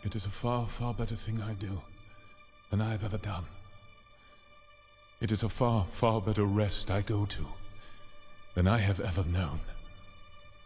It is a far, far better thing I do than I have ever done. It is a far, far better rest I go to than I have ever known.